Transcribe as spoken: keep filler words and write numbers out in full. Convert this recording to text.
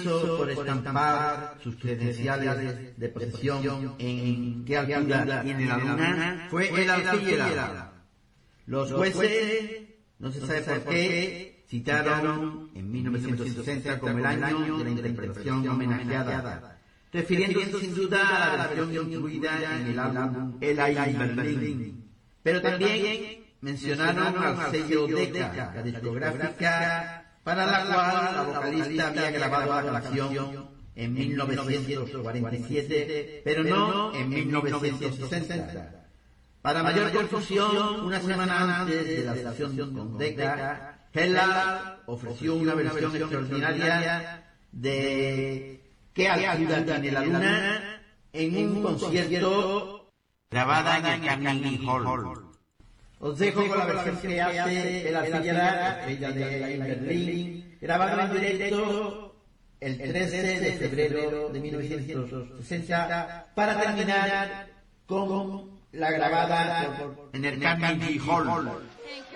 hizo por estampar sus credenciales de posesión en qué altura tiene la luna fue el alfíera. Los jueces, no se sabe por qué, citaron en mil novecientos sesenta como el año de la interpretación homenajeada, refiriéndose sin duda a la versión incluida en el álbum Ella in Berlin. Pero también mencionaron al sello Decca, la discográfica para la cual la vocalista había grabado la canción en mil novecientos cuarenta y siete, pero no en mil novecientos sesenta. Para mayor confusión, una semana antes de la sesión con Decca, Ella ofreció una versión extraordinaria de ¿Qué altura tiene la luna? En un concierto grabada en el Carnegie Hall. Os dejo con la versión que hace el alfíera, ella de Berlín, grabada en directo el trece de febrero de mil novecientos sesenta, para terminar con la grabada en el Carnegie Hall.